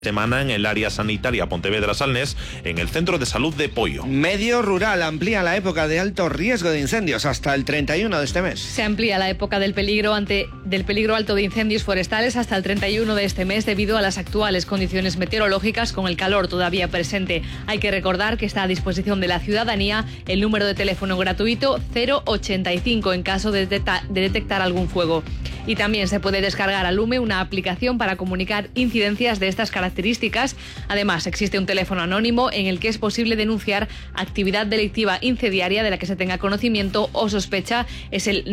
Semana en el área sanitaria Pontevedra-Salnés, en el Centro de Salud de Poio. Medio Rural amplía la época de alto riesgo de incendios hasta el 31 de este mes. Se amplía la época del peligro alto de incendios forestales hasta el 31 de este mes debido a las actuales condiciones meteorológicas con el calor todavía presente. Hay que recordar que está a disposición de la ciudadanía el número de teléfono gratuito 085 en caso de detectar algún fuego. Y también se puede descargar a Lume una aplicación para comunicar incidencias de estas características. Además, existe un teléfono anónimo en el que es posible denunciar actividad delictiva incendiaria de la que se tenga conocimiento o sospecha. Es el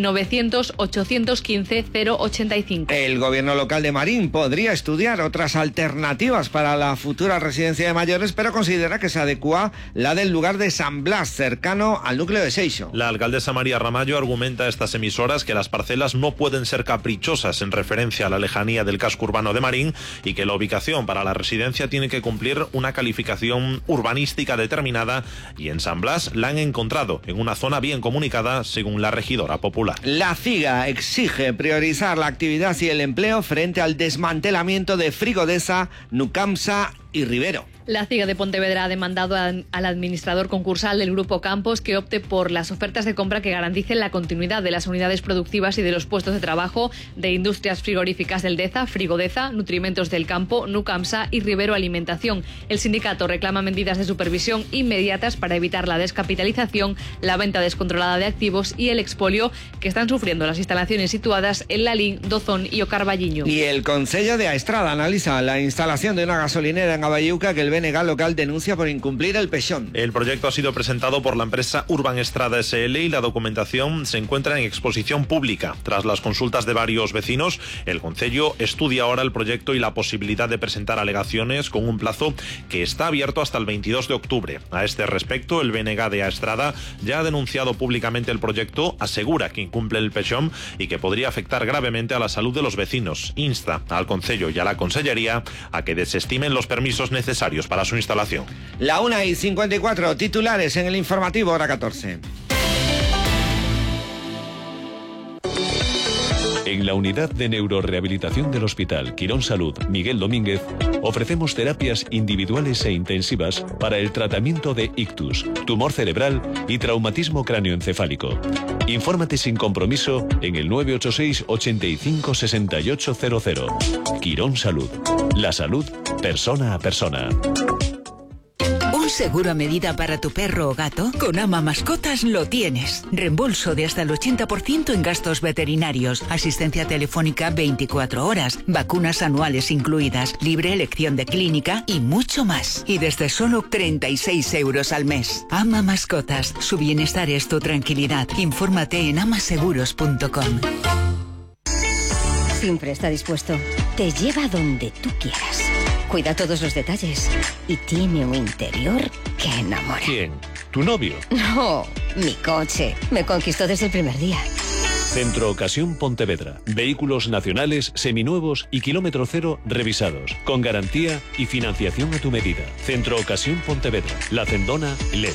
900-815-085. El gobierno local de Marín podría estudiar otras alternativas para la futura residencia de mayores, pero considera que se adecua la del lugar de San Blas, cercano al núcleo de Seixo. La alcaldesa María Ramallo argumenta a estas emisoras que las parcelas no pueden ser caprichosas en referencia a la lejanía del casco urbano de Marín y que la ubicación para la residencia tiene que cumplir una calificación urbanística determinada, y en San Blas la han encontrado en una zona bien comunicada, según la regidora popular. La CIGA exige priorizar la actividad y el empleo frente al desmantelamiento de Frigodesa, Nucamsa y Rivero. La CIGA de Pontevedra ha demandado al administrador concursal del Grupo Campos que opte por las ofertas de compra que garanticen la continuidad de las unidades productivas y de los puestos de trabajo de Industrias Frigoríficas del Deza, Frigodeza, Nutrimentos del Campo, Nucamsa y Rivero Alimentación. El sindicato reclama medidas de supervisión inmediatas para evitar la descapitalización, la venta descontrolada de activos y el expolio que están sufriendo las instalaciones situadas en Lalín, Dozón y Ocarballiño. Y el Concello de Aestrada analiza la instalación de una gasolinera en Abayuca que el BNG local denuncia por incumplir el pexón. El proyecto ha sido presentado por la empresa Urban Estrada SL y la documentación se encuentra en exposición pública. Tras las consultas de varios vecinos, el concello estudia ahora el proyecto y la posibilidad de presentar alegaciones con un plazo que está abierto hasta el 22 de octubre. A este respecto, el BNG de Aestrada ya ha denunciado públicamente el proyecto, asegura que incumple el pexón y que podría afectar gravemente a la salud de los vecinos. Insta al concello y a la consellería a que desestimen los permisos necesarios para su instalación. La 1:54, titulares en el informativo hora 14. En la unidad de neurorehabilitación del Hospital Quirón Salud Miguel Domínguez ofrecemos terapias individuales e intensivas para el tratamiento de ictus, tumor cerebral y traumatismo cráneoencefálico. Infórmate sin compromiso en el 986 85 6800. Quirón Salud. La salud persona a persona. ¿Un seguro a medida para tu perro o gato? Con Ama Mascotas lo tienes. Reembolso de hasta el 80% en gastos veterinarios, asistencia telefónica 24 horas, vacunas anuales incluidas, libre elección de clínica y mucho más. Y desde solo 36 euros al mes. Ama Mascotas, su bienestar es tu tranquilidad. Infórmate en amaseguros.com. Siempre está dispuesto. Te lleva donde tú quieras. Cuida todos los detalles. Y tiene un interior que enamora. ¿Quién? ¿Tu novio? No, mi coche. Me conquistó desde el primer día. Centro Ocasión Pontevedra. Vehículos nacionales, seminuevos y kilómetro cero revisados. Con garantía y financiación a tu medida. Centro Ocasión Pontevedra. La Cendona, Lere.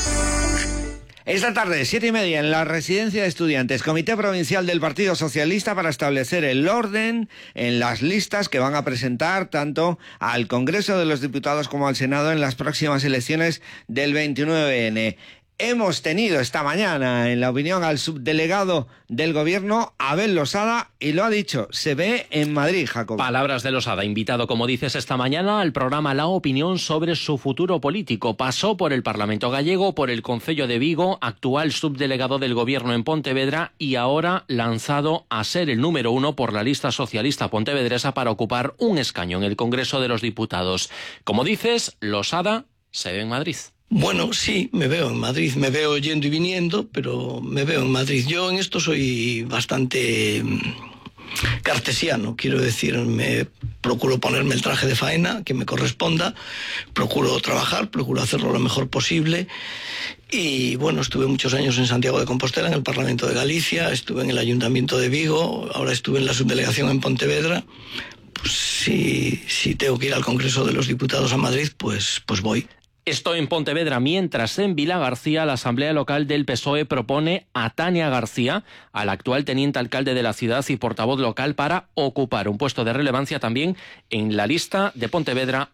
Esta tarde, 7:30, en la residencia de estudiantes, Comité Provincial del Partido Socialista para establecer el orden en las listas que van a presentar tanto al Congreso de los Diputados como al Senado en las próximas elecciones del 29N. Hemos tenido esta mañana en la opinión al subdelegado del Gobierno, Abel Losada, y lo ha dicho, se ve en Madrid, Jacob. Palabras de Losada, invitado, como dices, esta mañana al programa La Opinión sobre su futuro político. Pasó por el Parlamento gallego, por el Concello de Vigo, actual subdelegado del Gobierno en Pontevedra y ahora lanzado a ser el número 1 por la lista socialista pontevedresa para ocupar un escaño en el Congreso de los Diputados. Como dices, Losada se ve en Madrid. Bueno, sí, me veo en Madrid, me veo yendo y viniendo, pero me veo en Madrid. Yo en esto soy bastante cartesiano, quiero decir, procuro ponerme el traje de faena que me corresponda, procuro trabajar, procuro hacerlo lo mejor posible. Y bueno, estuve muchos años en Santiago de Compostela, en el Parlamento de Galicia, estuve en el Ayuntamiento de Vigo, ahora estuve en la subdelegación en Pontevedra. Pues si tengo que ir al Congreso de los Diputados a Madrid, pues voy. Esto en Pontevedra, mientras en Vilagarcía la Asamblea Local del PSOE propone a Tania García, al actual teniente alcalde de la ciudad y portavoz local, para ocupar un puesto de relevancia también en la lista de Pontevedra